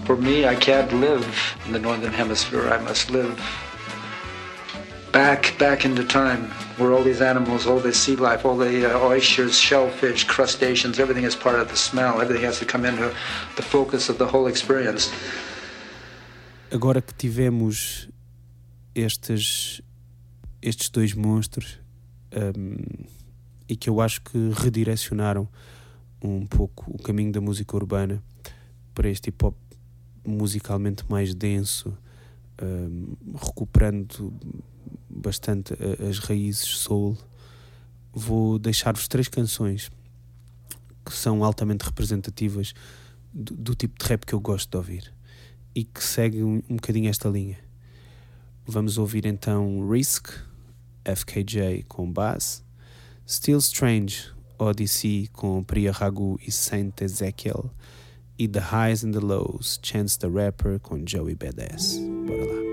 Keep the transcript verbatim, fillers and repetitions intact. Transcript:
For me, I can't live in the Northern Hemisphere. I must live back, back into time, where all these animals, all this sea life, all the uh, oysters, shellfish, crustaceans, everything is part of the smell. Everything has to come into the focus of the whole experience. Agora que tivemos estes, estes dois monstros, um, e que eu acho que redirecionaram um pouco o caminho da música urbana para este hip-hop musicalmente mais denso, um, recuperando bastante as raízes soul, vou deixar-vos três canções que são altamente representativas do, do tipo de rap que eu gosto de ouvir e que seguem um, um bocadinho esta linha. Vamos ouvir então Risk, F K J com Bass, Still Strange, Odyssey com Priya Ragu e Saint Ezekiel, e The Highs and the Lows, Chance the Rapper com Joey Badass. Bora lá.